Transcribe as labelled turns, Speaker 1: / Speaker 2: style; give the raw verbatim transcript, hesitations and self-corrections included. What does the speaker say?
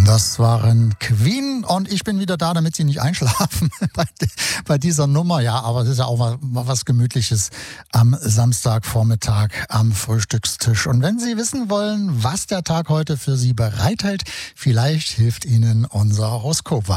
Speaker 1: Das waren Queen und ich bin wieder da, damit Sie nicht einschlafen bei, bei dieser Nummer. Ja, aber es ist ja auch mal, mal was Gemütliches am Samstagvormittag am Frühstückstisch. Und wenn Sie wissen wollen, was der Tag heute für Sie bereithält, vielleicht hilft Ihnen unser Horoskop.